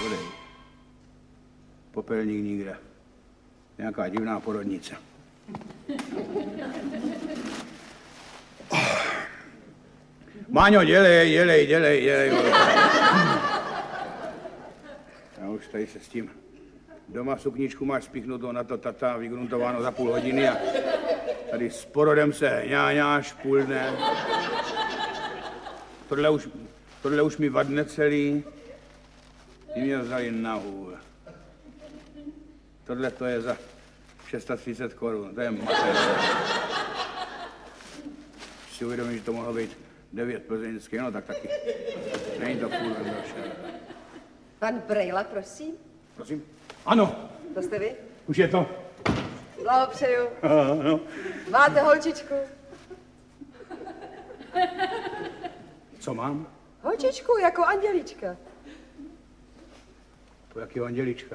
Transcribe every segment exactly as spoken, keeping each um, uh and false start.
Podej. Popelník nikde. Nějaká divná porodnice. Máňo, dělej, dělej, dělej, dělej. Já už tady se s tím. Doma sukničku máš spíchnutou na to tata, vygruntováno za půl hodiny a tady s porodem se ňáňáš půl dne. Tohle už, tohle už mi vadne celý. Ty mě vzali na hůl. Tohle to je za třicet šest korun, to je mater. Si uvědomím, že to mohlo být devět plzeňských, no tak taky. Není to půl došel. Pan Brejla, prosím. Prosím? Ano. To jste vy? Už je to. Blahopřeju. Ano. Máte holčičku? Co mám? Holčičku, jako Andělička. To jakýho Andělička.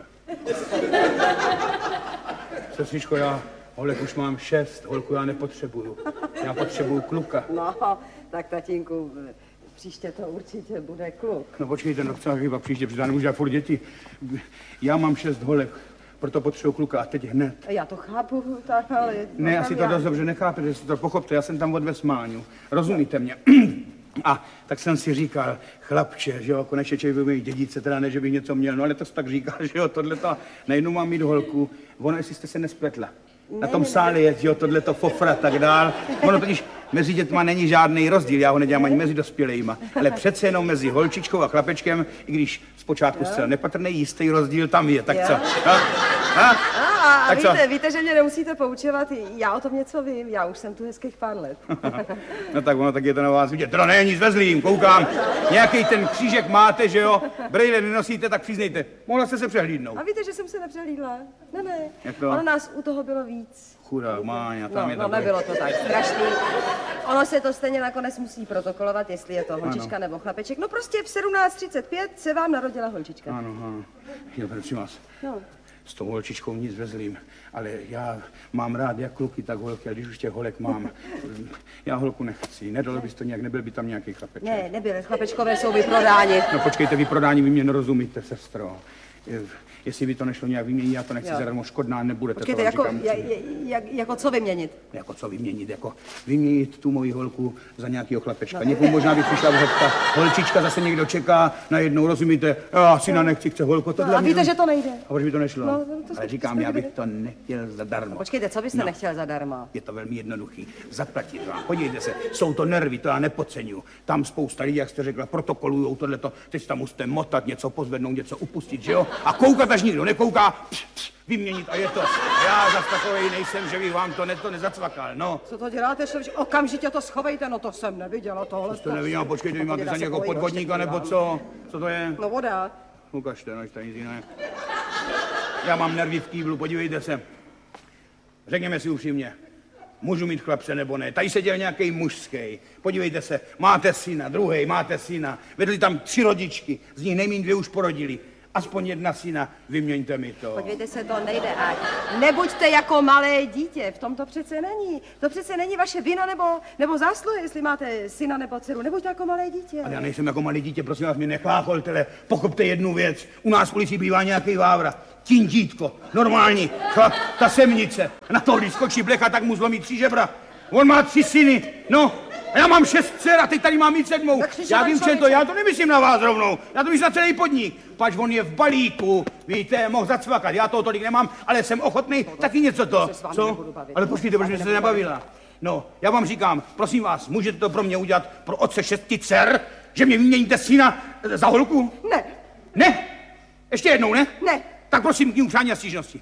Sestřičko, já holek už mám šest, holku já nepotřebuju. Já potřebuju kluka. No, tak tatínku, příště to určitě bude kluk. No počkejte, no co chyba příště, protože já nemůžu dělat furt děti. Já mám šest holek, proto potřebuju kluka a teď hned. Já to chápu, tak ale... Ne, asi to já... dost dobře nechápete, že si to pochopte, já jsem tam od vesmáňu. Rozumíte mě? A tak jsem si říkal, chlapče, že jo, konečně člověk by mít dědice, teda ne, že bych něco měl, no ale to si tak říkal, že jo, tohleto, najednou mám mít holku, ono, jestli jste se nespletla. Na tom sále je, že jo, tohleto fofra tak dál. Ono totiž mezi dětma není žádný rozdíl, já ho nedělám ani mezi dospělejma, ale přece jenom mezi holčičkou a chlapečkem, i když zpočátku zcela nepatrný jistý rozdíl tam je, tak jo. Co? Ha? Ha? A, a víte, víte, že mě nemusíte poučovat, já o tom něco vím, já už jsem tu hezkých pár let. No tak ono, tak je to na vás vidět. Teda ne, nic vezlým, koukám. Nějaký ten křížek máte, že jo? Brejle nenosíte, tak přiznejte. Mohla jste se přehlídnout. A víte, že jsem se nepřehlídla? Ne, ne. Jako? Ono nás u toho bylo víc. Chudák, Máňa, tam no, je no, takové. nebylo to tak strašný. Ono se to stejně nakonec musí protokolovat, jestli je to holčička ano. nebo chlapeček. No prostě v sedmnáct třicet pět se vám narodila holčička. Ano, ano. Jo, prosím vás. No. S tou holčičkou nic vezlým, ale já mám rád jak kluky, tak holky, a když už těch holek mám, já holku nechci. Nedalo bys to nějak, nebyl by tam nějaký chlapeček. Ne, nebyl, chlapečkové jsou vyprodáni. No počkejte, vyprodání, vy mě nerozumíte, sestro. Jestli by to nešlo nějak vyměnit, já to nechci jo. zadarmo, škodná nebudete. Počkejte, jako, ja, jak, jako co vyměnit? Jako co vyměnit, jako vyměnit tu moji holku za nějakého chlapečka. No. Někomu možná by přišla vhodka, holčička zase někdo čeká, najednou rozumíte, já syna nechci, chce holku. No, a víte, že to nejde. A proč by to nešlo? No, to ale říkám, já bych to nechtěl zadarmo. No, počkejte, co byste no. nechtěl zadarmo? Je to velmi jednoduchý, zaplatit vám. Podívejte se, jsou to nervy, to já nepodceňuju. Tam spousta lidí, jak jste řekla, protokolujou tohleto, teď tam musíte motat, něco pozvednout, něco upustit, že jo? A koukat, až nikdo nekouká, pš, pš, vyměnit a je to. Já zas takovej nejsem, že bych vám to, ne, to nezacvakal, no. Co to děláte, že okamžitě to schovejte, no to jsem neviděla tohle. To neviděla, počkejte, vy máte za někoho podvodníka, nebo co? Co to je? No voda. Ukažte, no, to nic jiného. Já mám nervy v kýblu, podívejte se. Řekněme si upřímně, můžu mít chlapce nebo ne. Tady seděl nějaký mužský. Podívejte se, máte syna, druhý, máte syna. Vedli tam tři rodičky, z nich nejméně dvě už porodili. Aspoň jedna syna, vyměňte mi to. Podívejte se, to nejde. A nebuďte jako malé dítě, v tom to přece není. To přece není vaše vina nebo, nebo zásluha, jestli máte syna nebo dceru. Nebuďte jako malé dítě. Ale já nejsem jako malé dítě, prosím vás, mi nechlácholtele. Pochopte jednu věc. U nás v policii bývá nějaký vávra. Tintítko, normální, chlap, ta semnice. Na to, když skočí blecha, tak mu zlomí tři žebra. On má tři syny, no. A já mám šest dcer a teď tady mám mít sedmou. Já vím, že to, já to nemyslím na vás rovnou. Já to myslím na celý podnik. Pač on je v balíku, víte, mohl zacvakat. Já toho tolik nemám, ale jsem ochotný taky něco to. Co? Ale počkejte, proč jste se nebavila? No, já vám říkám, prosím vás, můžete to pro mě udělat pro otce šesti dcer, že mě vyměníte syna za holku? Ne. Ne? Ještě jednou, ne? Ne. Tak prosím, knihu přání a stížnosti.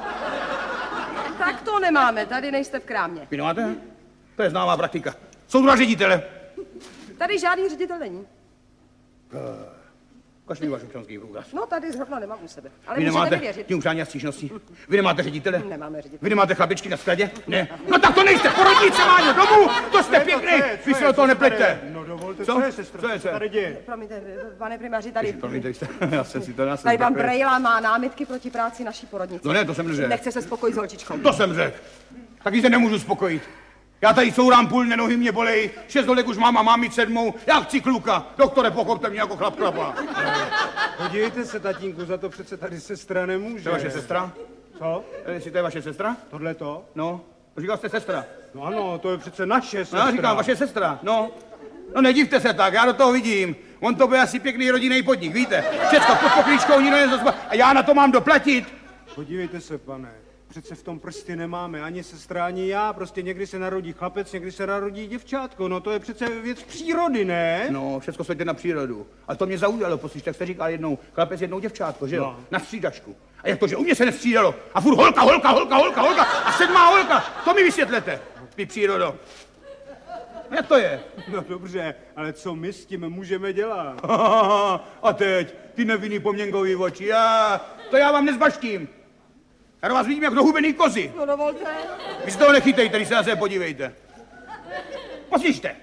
Tak to nemáme, tady nejste v krámě. Vy nemáte? To je známá praktika. Jsou dva ředitele. Tady žádný ředitel není. Uh, Ukaž mi váš občanský průkaz. No, tady zrovna nemám u sebe. Ale vy můžete nemáte mi věřit. knihu přání a stížnosti? Vy nemáte ředitele? Nemáme ředitele. Vy nemáte chlapičky na skladě? Ne. No tak to nejste, porodnice, Máňo, domů! To jste pěkný! Vy se do toho neplete. No dovolte, co? co je, sestro? Co je, co je? Tady děje? Promiňte, pane primáři, tady... Promiňte, já jsem si to nás... Tady pan Brejla má námitky proti práci naší porodnice. No ne, to jsem neřekl. Nechce se spokojit s holčičkou. To jsem řekl. Taky se nemůžu spokojit. Já tady courám půl dne, nohy mě bolej, šest holek už mám a mám mít sedmou. Já chci kluka. Doktore, pochopte mě jako chlap chlapa. Podívejte se, tatínku, za to přece tady sestra nemůže. To je vaše sestra? Co? Jestli to je vaše sestra? Tohle to? No, říkal jste sestra. No ano, to je přece naše sestra. No, já říkám, vaše sestra, no. No nedivte se tak, já do toho vidím. On to bude asi pěkný rodinný podnik, víte? Všecko pod poklíčkou, nikdo nezazba. A já na to mám doplatit. Podívejte se, pane, přece v tom prsty nemáme ani sestra, ani já. Prostě někdy se narodí chlapec, někdy se narodí děvčátko. No to je přece věc přírody, ne? No, všecko světě na přírodu. A to mě zaujalo, poslyš, tak jste říkal jednou chlapec, jednou děvčátko, že jo? No. Na střídačku. A jak to, že u mě se nestřídalo? A furt holka, holka, holka, holka, holka a sedmá holka. To mi vysvětlete, vy přírodo. Jak to je? No dobře, ale co my s tím můžeme dělat? A teď, ty nevinný poměnkový oči, já, to já vám nezbaštím. Já do vás vidím jak do hubený kozy. No dovolte. Vy se toho nechytejte, když se na sebe podívejte. Poslyšte.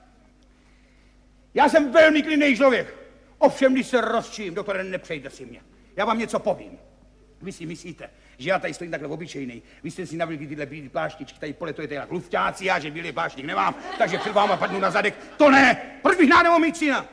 Já jsem velmi klidný člověk. Ovšem, když se rozčím, doktore, nepřejte si mě. Já vám něco povím. Vy si myslíte, že já tady stojím takhle obyčejný. Vy jste si navlíkli tyhle bílé pláštičky, tady poletujete jak lufťáci, já že bílý pláštík nemám, takže před váma padnu na zadek. To ne! Proč bych nádemohl mít syna?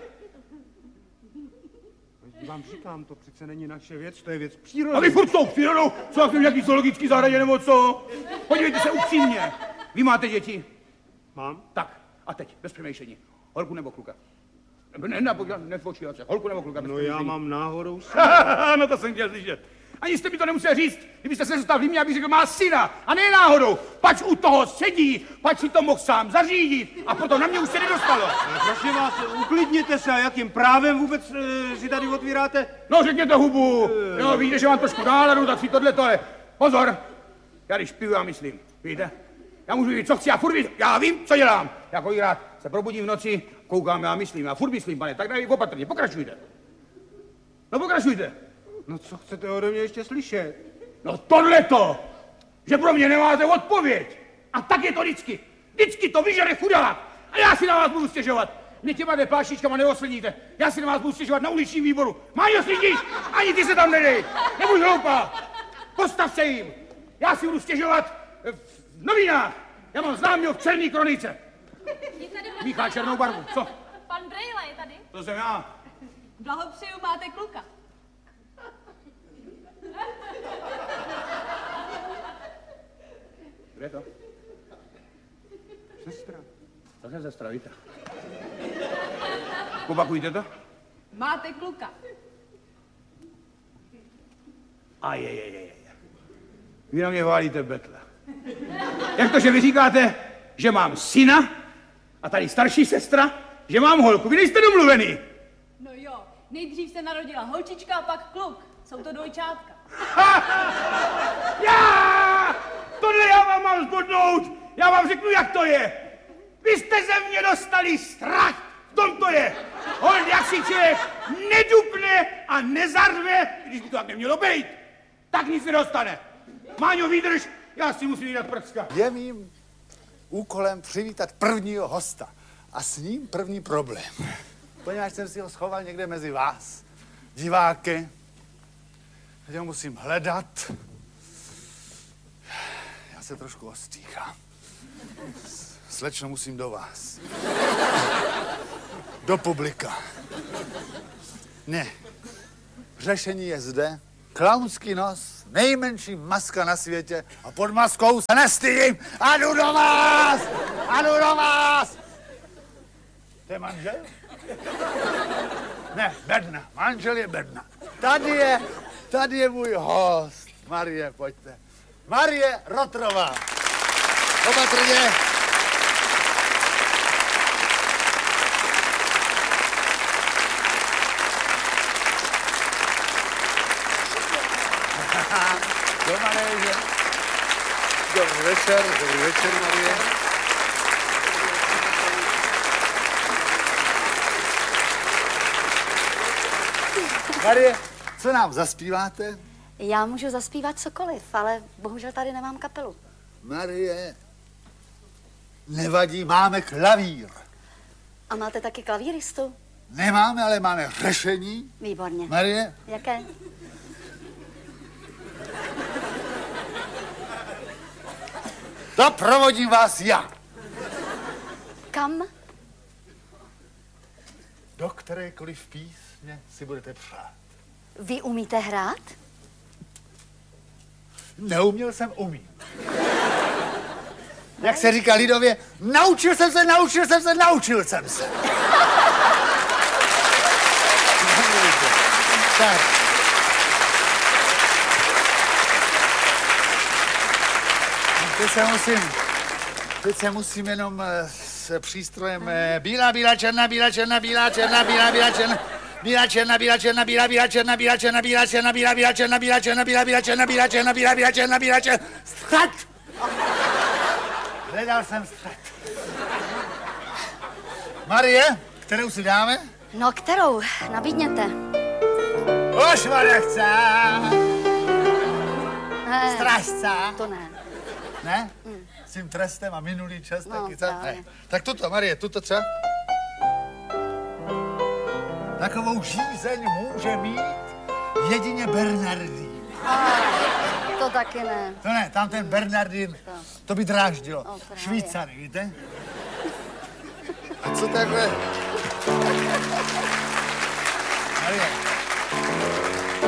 Vám říkám, to přece není naše věc, to je věc přírody. A vy furt s tou přírodou, co jak v nějaký zoologický zahradě nebo co? Podívejte se upřímně. Vy máte děti? Mám? Tak, a teď, bez přemýšlení. Holku nebo kluka? Ne, ne, nepočívat se. Holku nebo kluka? Bez No já přemýšlení. mám náhodou No to jsem chtěl slyšet. Ani jste mi to nemusel říct, kdybyste se zůstal v Límě, abych řekl, má syna. A ne náhodou, pač u toho sedí, pač si to mohl sám zařídit. A potom na mě už se nedostalo. Ale prosím vás, uklidněte se, a jakým právem vůbec e, si tady otvíráte? No řekněte hubu. Jo, víte, že mám trošku náladu, tak si tohle to je. Pozor, já když piju, já myslím, víte? Já můžu říct, co chci, já furt myslím, já vím, co dělám. Já kolikrát se probudím v noci, koukám, já myslím, já furt myslím, pane, tak dej opatrně, pokračujte. No pokračujte. No co chcete ode mě ještě slyšet? No tohleto, že pro mě nemáte odpověď. A tak je to vždycky. Vždycky to vyžere chudák. A já si na vás budu stěžovat. Mě těma deplášičkama neosledníte. Já si na vás budu stěžovat na uličním výboru. Máňo, slyšíš? Ani ty se tam nedej. Nebuď hloupá. Postav se jim. Já si budu stěžovat v novinách. Já mám známýho v černý kronice. Míchá černou barvu. Co? Pan Brejla je tady. To jsem já. Blahopřeju, máte kluka. Kde je to? Sestra. To je sestra, víte. Opakujte to. Máte kluka. A je, je, je, je. Vy na mě válíte betle. Jak to, že vy říkáte, že mám syna a tady starší sestra, že mám holku? Vy nejste domluvený. No jo, nejdřív se narodila holčička a pak kluk. Jsou to dvojčátka. Já! Tohle já vám mám zbodnout. Já vám řeknu, jak to je. Vy jste ze mě dostali strach. V tom to je. Hold, jak si člověk nedupne a nezarve, když by to tak nemělo být, tak nic nedostane. Máňo, vydrž, já si musím jít prcka. Je mým úkolem přivítat prvního hosta a s ním první problém. Poněvadž jsem si ho schoval někde mezi vás, diváky, teď ho musím hledat. Já se trošku ostýchám. Slečno, musím do vás. Do publika. Ne. Řešení je zde. Klaunský nos, nejmenší maska na světě a pod maskou se nestydím a jdu do vás! A jdu do vás! To je manžel? Ne, bedna. Manžel je bedna. Tady je, tady je můj host. Marie, pojďte. Marie Rotrová. Opatrně. Do manéže. Dobrý večer, dobrý večer, Marie. Marie, co nám zaspíváte? Já můžu zaspívat cokoliv, ale bohužel tady nemám kapelu. Marie, nevadí, máme klavír. A máte taky klavíristu? Nemáme, ale máme řešení. Výborně. Marie? Jaké? Doprovodím vás já. Kam? Do kterékoliv písně si budete přát. Vy umíte hrát? Neuměl jsem, umím. Jak se říká lidově, naučil jsem se, naučil jsem se, naučil jsem se. Tak. Teď se musím, teď se musím jenom uh, s přístrojem uh, bílá, bílá, černá, bílá, černá, bílá, černá, bílá, bílá, černá. Bílá, černá, bílá, černá, bílá, bílá, černá, bílá, černá, bílá, černá, bílá, bílá, černá, bílá, černá, bílá, bílá, černá, bílá, černá, bílá, bílá, černá, bílá, černá. Střed! Hledal jsem střed. Marie, kterou si dáme? No, kterou? Nabídněte. Už ma nechce. Ne, Strážce. to ne. Ne? Mm. S tím trestem a minulý čas No, taky, co? právě. Ne. Tak tuto, Marie, tuto třeba? Takovou žízeň může mít jedině Bernardín. To taky ne. To ne, tam ten Bernardín, to by dráždilo. O, právě. Švýcary, víte? A co takhle? Marie.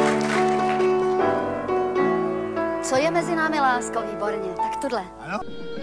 Co je mezi námi lásko, výborně. Tak tuhle. Ano?